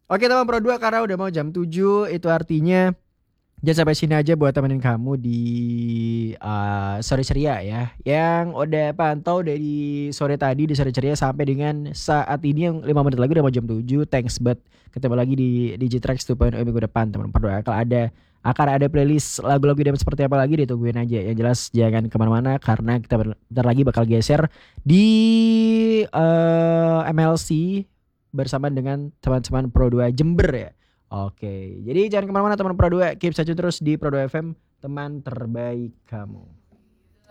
Oke teman Pro 2, karena udah mau jam 7, itu artinya jangan sampai sini aja buat temenin kamu di sore ceria ya. Yang udah pantau dari sore tadi di sore ceria sampai dengan saat ini yang 5 menit lagi udah mau jam 7. Thanks but ketemu lagi di Digitrax 2.0 minggu depan teman Pro 2. Akan ada playlist lagu-lagu idam seperti apa lagi ditungguin aja. Yang jelas jangan kemana-mana karena kita bentar lagi bakal geser di MLC bersama dengan teman-teman Pro 2 Jember ya. Oke, jadi jangan kemana-mana teman Pro 2, keep saja terus di Pro 2 FM, teman terbaik kamu.